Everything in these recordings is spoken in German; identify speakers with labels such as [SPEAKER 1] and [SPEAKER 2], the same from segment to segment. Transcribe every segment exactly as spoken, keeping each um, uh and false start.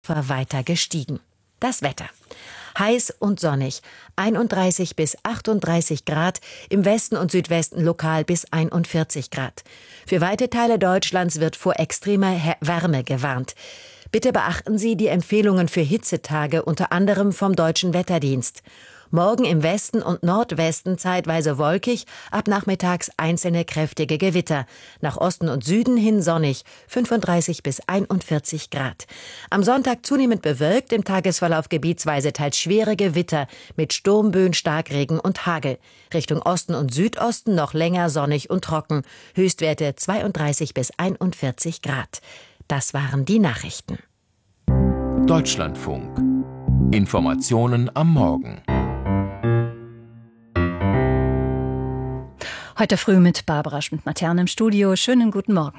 [SPEAKER 1] weiter gestiegen. Das Wetter. Heiß und sonnig, einunddreißig bis achtunddreißig Grad, im Westen und Südwesten lokal bis einundvierzig Grad. Für weite Teile Deutschlands wird vor extremer Wärme gewarnt. Bitte beachten Sie die Empfehlungen für Hitzetage, unter anderem vom Deutschen Wetterdienst. Morgen im Westen und Nordwesten zeitweise wolkig, ab nachmittags einzelne kräftige Gewitter. Nach Osten und Süden hin sonnig, fünfunddreißig bis einundvierzig Grad. Am Sonntag zunehmend bewölkt, im Tagesverlauf gebietsweise teils schwere Gewitter mit Sturmböen, Starkregen und Hagel. Richtung Osten und Südosten noch länger sonnig und trocken. Höchstwerte zweiunddreißig bis einundvierzig Grad. Das waren die Nachrichten.
[SPEAKER 2] Deutschlandfunk. Informationen am Morgen.
[SPEAKER 3] Heute früh mit Barbara Schmidt-Matern im Studio. Schönen guten Morgen.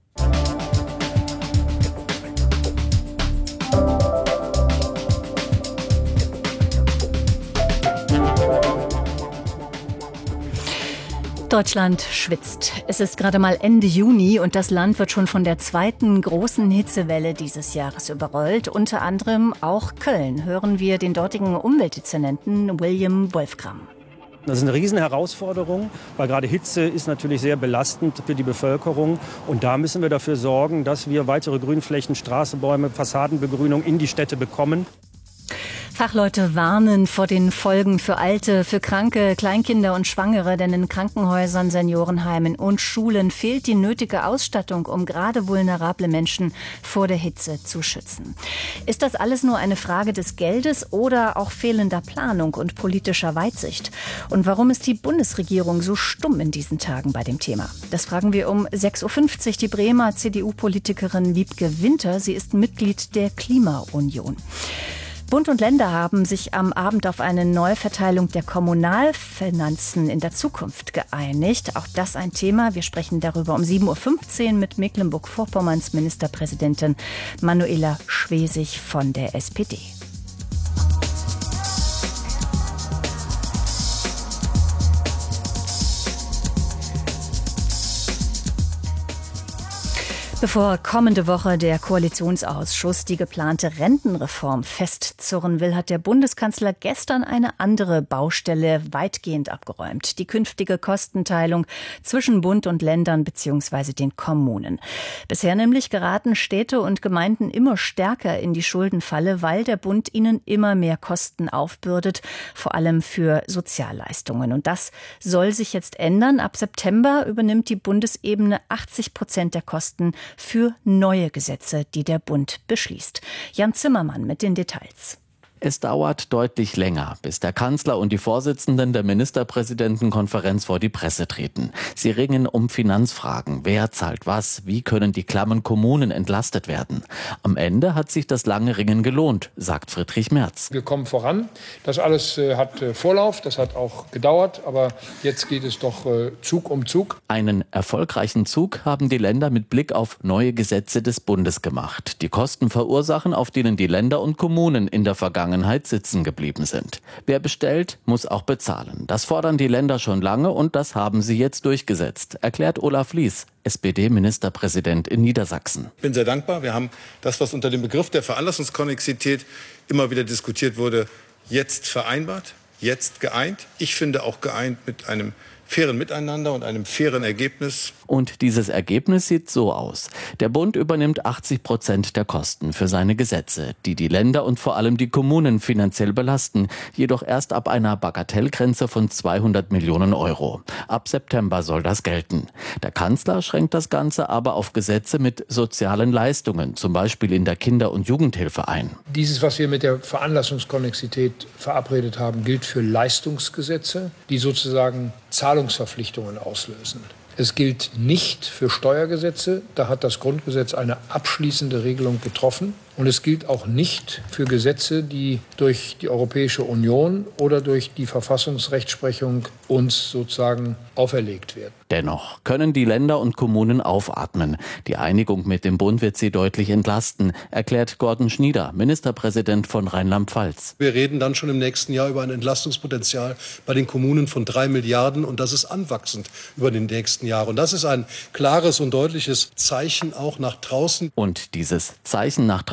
[SPEAKER 3] Deutschland schwitzt. Es ist gerade mal Ende Juni und das Land wird schon von der zweiten großen Hitzewelle dieses Jahres überrollt. Unter anderem auch Köln. Hören wir den dortigen Umweltdezernenten William Wolfgram.
[SPEAKER 4] Das ist eine Riesenherausforderung, weil gerade Hitze ist natürlich sehr belastend für die Bevölkerung. Und da müssen wir dafür sorgen, dass wir weitere Grünflächen, Straßenbäume, Fassadenbegrünung in die Städte bekommen.
[SPEAKER 3] Fachleute warnen vor den Folgen für Alte, für Kranke, Kleinkinder und Schwangere, denn in Krankenhäusern, Seniorenheimen und Schulen fehlt die nötige Ausstattung, um gerade vulnerable Menschen vor der Hitze zu schützen. Ist das alles nur eine Frage des Geldes oder auch fehlender Planung und politischer Weitsicht? Und warum ist die Bundesregierung so stumm in diesen Tagen bei dem Thema? Das fragen wir um sechs Uhr fünfzig die Bremer C D U-Politikerin Wiebke Winter. Sie ist Mitglied der Klimaunion. Bund und Länder haben sich am Abend auf eine Neuverteilung der Kommunalfinanzen in der Zukunft geeinigt. Auch das ein Thema. Wir sprechen darüber um sieben Uhr fünfzehn mit Mecklenburg-Vorpommerns Ministerpräsidentin Manuela Schwesig von der S P D. Bevor kommende Woche der Koalitionsausschuss die geplante Rentenreform festzurren will, hat der Bundeskanzler gestern eine andere Baustelle weitgehend abgeräumt. Die künftige Kostenteilung zwischen Bund und Ländern bzw. den Kommunen. Bisher nämlich geraten Städte und Gemeinden immer stärker in die Schuldenfalle, weil der Bund ihnen immer mehr Kosten aufbürdet, vor allem für Sozialleistungen. Und das soll sich jetzt ändern. Ab September übernimmt die Bundesebene achtzig Prozent der Kosten für neue Gesetze, die der Bund beschließt. Jan Zimmermann mit den Details.
[SPEAKER 5] Es dauert deutlich länger, bis der Kanzler und die Vorsitzenden der Ministerpräsidentenkonferenz vor die Presse treten. Sie ringen um Finanzfragen. Wer zahlt was? Wie können die klammen Kommunen entlastet werden? Am Ende hat sich das lange Ringen gelohnt, sagt Friedrich Merz.
[SPEAKER 6] Wir kommen voran. Das alles äh, hat äh, Vorlauf, das hat auch gedauert, aber jetzt geht es doch äh, Zug um Zug.
[SPEAKER 5] Einen erfolgreichen Zug haben die Länder mit Blick auf neue Gesetze des Bundes gemacht, die Kosten verursachen, auf denen die Länder und Kommunen in der Vergangenheit sitzen geblieben sind. Wer bestellt, muss auch bezahlen. Das fordern die Länder schon lange und das haben sie jetzt durchgesetzt, erklärt Olaf Lies, S P D-Ministerpräsident in Niedersachsen.
[SPEAKER 7] Ich bin sehr dankbar. Wir haben das, was unter dem Begriff der Veranlassungskonvexität immer wieder diskutiert wurde, jetzt vereinbart, jetzt geeint. Ich finde auch geeint mit einem fairen Miteinander und einem fairen Ergebnis.
[SPEAKER 5] Und dieses Ergebnis sieht so aus. Der Bund übernimmt achtzig Prozent der Kosten für seine Gesetze, die die Länder und vor allem die Kommunen finanziell belasten, jedoch erst ab einer Bagatellgrenze von zweihundert Millionen Euro. Ab September soll das gelten. Der Kanzler schränkt das Ganze aber auf Gesetze mit sozialen Leistungen, zum Beispiel in der Kinder- und Jugendhilfe ein.
[SPEAKER 6] Dieses, was wir mit der Veranlassungskonvexität verabredet haben, gilt für Leistungsgesetze, die sozusagen Zahlungsverpflichtungen auslösen. Es gilt nicht für Steuergesetze, da hat das Grundgesetz eine abschließende Regelung getroffen. Und es gilt auch nicht für Gesetze, die durch die Europäische Union oder durch die Verfassungsrechtsprechung uns sozusagen auferlegt werden.
[SPEAKER 5] Dennoch können die Länder und Kommunen aufatmen. Die Einigung mit dem Bund wird sie deutlich entlasten, erklärt Gordon Schnieder, Ministerpräsident von Rheinland-Pfalz.
[SPEAKER 8] Wir reden dann schon im nächsten Jahr über ein Entlastungspotenzial bei den Kommunen von drei Milliarden und das ist anwachsend über den nächsten Jahren. Und das ist ein klares und deutliches Zeichen auch nach draußen.
[SPEAKER 5] Und dieses Zeichen nach draußen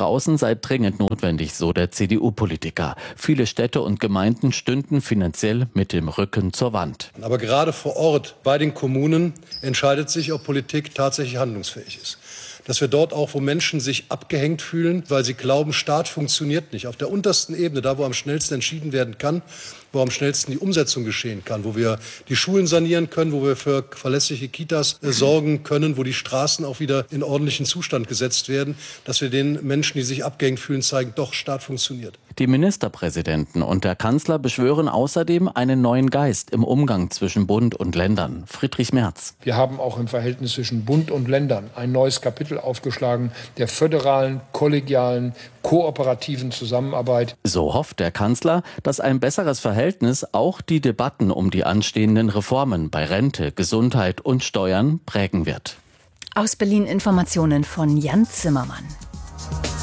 [SPEAKER 5] draußen sei dringend notwendig, so der C D U-Politiker. Viele Städte und Gemeinden stünden finanziell mit dem Rücken zur Wand.
[SPEAKER 8] Aber gerade vor Ort bei den Kommunen entscheidet sich, ob Politik tatsächlich handlungsfähig ist. Dass wir dort auch, wo Menschen sich abgehängt fühlen, weil sie glauben, Staat funktioniert nicht, auf der untersten Ebene, da wo am schnellsten entschieden werden kann, wo am schnellsten die Umsetzung geschehen kann, wo wir die Schulen sanieren können, wo wir für verlässliche Kitas äh, sorgen können, wo die Straßen auch wieder in ordentlichen Zustand gesetzt werden, dass wir den Menschen, die sich abgehängt fühlen, zeigen, doch, Staat funktioniert.
[SPEAKER 5] Die Ministerpräsidenten und der Kanzler beschwören außerdem einen neuen Geist im Umgang zwischen Bund und Ländern. Friedrich Merz.
[SPEAKER 6] Wir haben auch im Verhältnis zwischen Bund und Ländern ein neues Kapitel aufgeschlagen, der föderalen, kollegialen, kooperativen Zusammenarbeit.
[SPEAKER 5] So hofft der Kanzler, dass ein besseres Verhältnis auch die Debatten um die anstehenden Reformen bei Rente, Gesundheit und Steuern prägen wird.
[SPEAKER 3] Aus Berlin Informationen von Jan Zimmermann.